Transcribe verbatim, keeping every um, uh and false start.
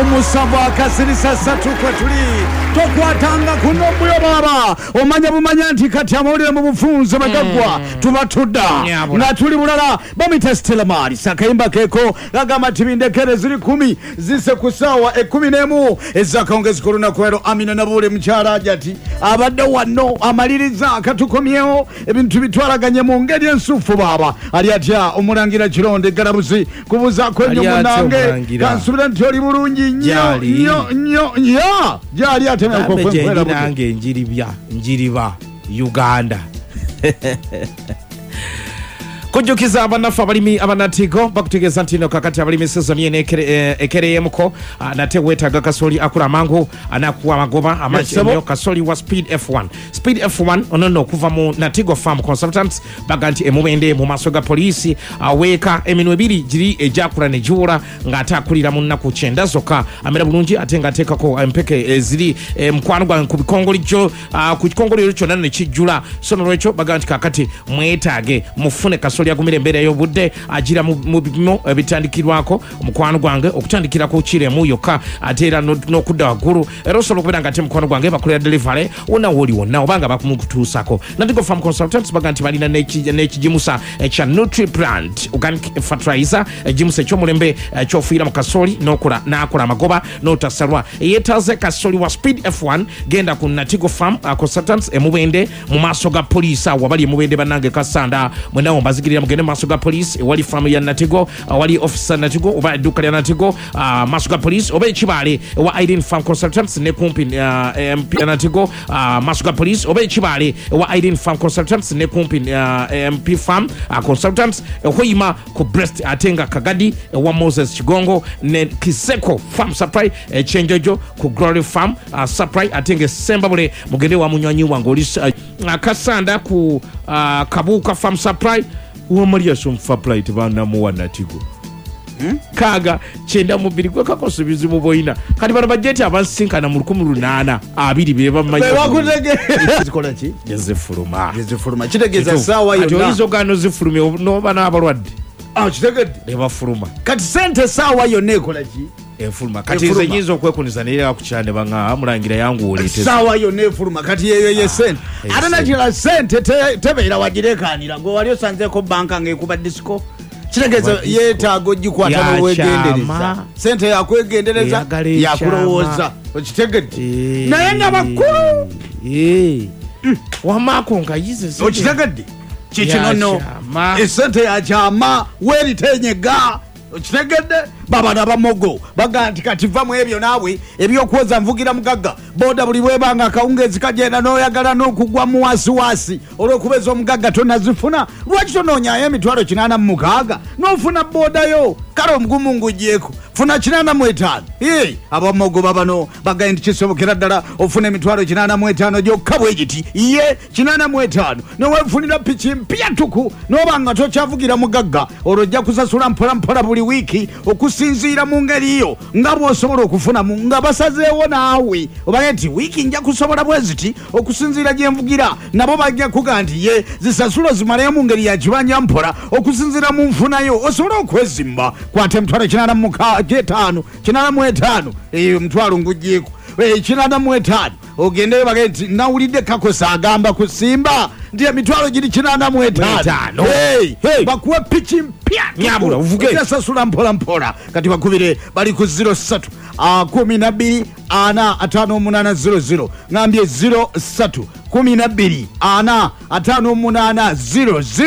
Musava kasirisa satu kwatuli tokwatanga kuno mbuyo baba omanya bumanya nti kati amawulire mu bufunze bagagwa mm. tubatudda nga tuli bulala bamitestela mali sakayimba keko gagamba tibindekere ziri kumi zise kusawa ekumi nemu ezakaongezi korona kwero Amina Nabule mchara jati abadde wano amaliriza akatukomyeho ebintu bitwaraganye mu ngeri ensufu baba ali atya omurangira kironde garabuzi kubuza kwenyo munange kansubira nti oli bulungi nnyo nnyo nnyo ya jali ateme ko kwera nange njiribya njiriba Uganda kujukiza abanafa abalimi abanatigo bakutegeza ntino kakati abalimi season yene ekere ekereyemuko nate wetaga kasoli akula mangu anakuwa magoba amachemyo kasoli wa Speed F one Speed F one onono kuva mu Natigo Farm Consultants baganti emubende mu masoga police aweka eminwe biri jiri ejakula ne jura ngatakulira mu naku chenda zoka amera bulungi atenga teka ko empeke eziri mkwano gwa kubikongoli jo ku kikongoli cyo nane kijula sono lwecho baganti kakati mwetage mufune kasoli yagumire mbere yo budde agira mu bimo bitandikirwako omukwano gwange okutandikira ko kire mu yoka atera no kudda waguru erosolo kubiranga ati mukwano gwange bakulira delivery ona woli wonna obanga bakumukutusako Natigo Farm Consultants baganti balina nekijimusa ekya NutriPlant organic fertilizer ejimusa ekyo mulembe kyofira mu kasoli nokula nakola magoba notasalwa yetaze kasoli wa Speed F one genda ku Natigo Farm Consultants emubende mu maso ga police wabali emubende banange kasanda mwenawo mbazigirira mugende maso ga police wali farm ya Natigo wali officer Natigo oba duka ya Natigo maso ga police oba ekibale wa Aiden Farm Consultants ne kumpi M P Natigo maso ga police oba ekibale wa Aiden Farm Consultants ne kumpi M P Farm Consultants hoyima ku breast atenga kagadi wa Moses Chigongo ne Kiseko Farm Supply echenjojo ku Glory Farm Supply atenge sembabule mugende wa munywanyi wangu oli kasanda ku Kabuka Farm Supply uwa Maria som supply tibana mu Natigo hmm? kaga chenda mubiri gwe kakosubizi mu boyina kati bana bajeti abansinkana mu lukumi lunana abiri beba manyi bakutege zikola ki yazefuluma yazefuluma kitegeza sawa yonna ati izo gano zifulume no bana abalwadde ah kitegede leba fuluma kati sente sawa yonna ekola ki efuluma kati izo nyizo kwekunizanira ku kyane banga mulangira yangu olete sawa yo ne efuluma kati yeyo ye sente atana kila sente tebeera wagirekanira ngo wali osanze ko banka ngekuba disco kitegeza yetago gikwata mu wegendereza sente yakwegendereza yakulowoza okitegedde naye nga bakulu eh wamako ngayize okitegedde kikinono esente ya chama weri tenyega okitegedde baba nabamogo baganti kati vamu ebyo nawe ebyo kuoza mvugira mugaga boda buli bwebanga kaungezi kagenda noyagala nokugwa mu wasiwasi olwokubeza omugaga tonazifuna lwaki tononya emitwalo kinana mu mukaga nofuna boda yo kale omugumu ngujeko funa kinana mu etaano eh abamogo babano bagandi kisobokera ddala ofuna emitwalo kinana mu etaano gyokka bwegiti ye kinana mu etaano nowefunira piki mpya tuku nobanga tokyavugira mugaga olojja kusasula mpola mpola buli wiki okusinziira mu ngeri iyo nga bw'osobola okufuna mu nga basazeewo naawe obaye nti wiiki nja kusobola bweziti okusinziira gye nvugira nabo bajja kuga nti ye zisasulo zimaleyo mu ngeri ya kibanja mpola okusinziira mu nfunayo osobola okwezimba kwate emitwalo kinana mu etaano kinana mu etaano eyo mutwalo ngugjeeko kinana mu etaano ogendeyo bagende nti nawulidde kakosa agamba kusimba nti emitwalo giri kinana mu etaano bakuwe piki mpya nyabula uvuge yasasula mpola mpola kati bakubire bali ku zero tatu kumi na bbiri ana ataano omunaana zero zero ngambye zero tatu kumi na bbiri ana ataano omunaana zero zero